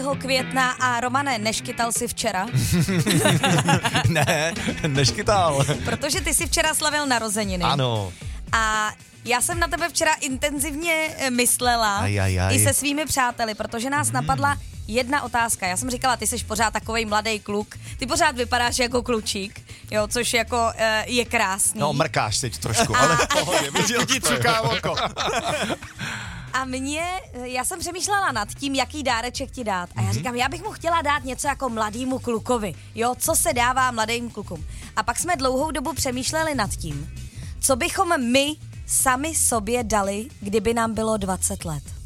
května a Romane, neškytal jsi včera? Ne, neškytal. Protože ty jsi včera slavil narozeniny. Ano. A já jsem na tebe včera intenzivně myslela i se svými přáteli, protože nás napadla jedna otázka. Já jsem říkala, ty jsi pořád takovej mladý kluk, ty pořád vypadáš jako klučík, jo, což jako je krásný. No, mrkáš teď trošku, ale v pohodě, viděl ti cuká oko. A já jsem přemýšlela nad tím, jaký dáreček ti dát. A já říkám, já bych mu chtěla dát něco jako mladýmu klukovi, jo, co se dává mladým klukům. A pak jsme dlouhou dobu přemýšleli nad tím, co bychom my sami sobě dali, kdyby nám bylo 20 let.